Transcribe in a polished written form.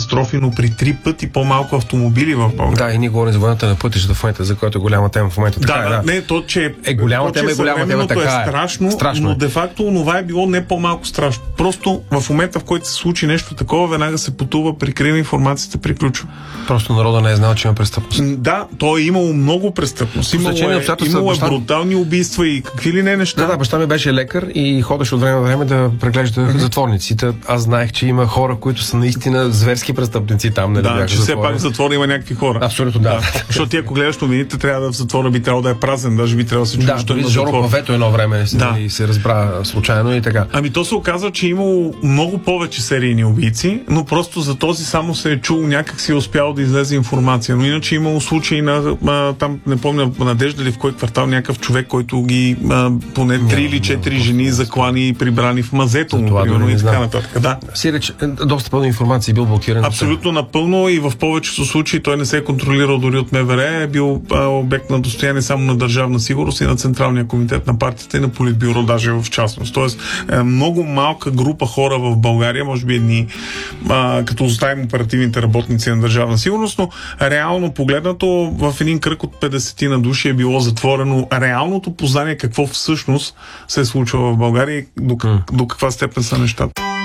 катастрофи, но при 3 пъти по-малко автомобили в България. Да, и ние говорим за войната на пътищата в момента, за което е голяма тема в момента. Не, то, че голяма тема, така е страшно, но де-факто това е било не по-малко страшно. Просто в момента, в който се случи нещо такова, веднага се потува, прикрива информацията, приключва. Просто народа не е знал, че има престъпност. Да, то е имало много престъпност. Имало е брутални убийства и какви ли не неща. Да, баща ми беше лекар и ходеше от време на време да преглежда затворниците. Аз знаех, че има хора, които са наистина зверски престъпници там. Да, че все пак в затвора има някакви хора. Абсолютно, да. Защото ти, ако гледаш новините, трябва да в затвора би трябвало да е празен, даже би трябвало да се чуеш. Да, дори Жоро Павето едно време се разбра случайно и така. Ами то се оказва, че имало много повече серийни убийци, но просто за този само се е чул, някак си е успял да излезе информация. Но иначе имало случаи на там, не помня, Надежда ли в кой квартал, някакъв човек, който ги поне 3 или 4 жени заклани и прибрани в мазето му, примерно, и така нататък. Да. Сиреч, доста пълна информация бил блокиран. Абсолютно напълно и в повечето случаи той не се е контролирал дори от МВР, е бил обект на достояние само на Държавна сигурност и на Централния комитет на партията и на Политбюро даже в частност. Тоест много малка група хора в България, може би едни, като оставим оперативните работници на Държавна сигурност, но реално погледнато в един кръг от 50 на души е било затворено реалното познание какво всъщност се е случило в България и до каква степен са нещата.